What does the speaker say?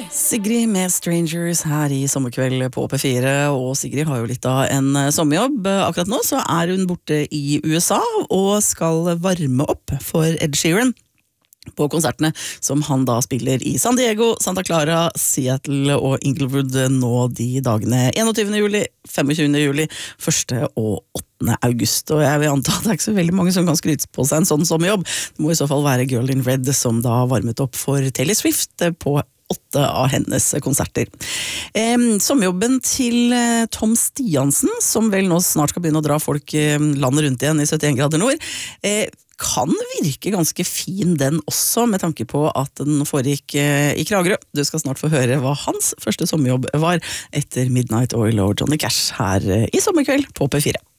Sigrid med Strangers her i sommerkveld på P4, og Sigrid har jo litt av en sommerjobb. Akkurat nå så er hun borte i USA og skal varme opp for Ed Sheeran på konsertene som han da spiller i San Diego, Santa Clara, Seattle og Inglewood nå de dagene 21. juli, 25. juli, 1. og 8. august. Og jeg vil anta at det er ikke så veldig mange som kan skryte på seg en sånn sommerjobb. Det må i så fall være Girl in Red som da varmet opp for Taylor Swift på 8 av hennes konserter. Sommerjobben til Tom Stiansen, som vel nå snart skal begynne å dra folk landet rundt igjen i 71 grader nord, kan virke ganske fin den også, med tanke på at den foregikk i Kragerø. Du skal snart få høre hva hans første sommerjobb var etter Midnight Oil og Johnny Cash her i sommerkveld på P4.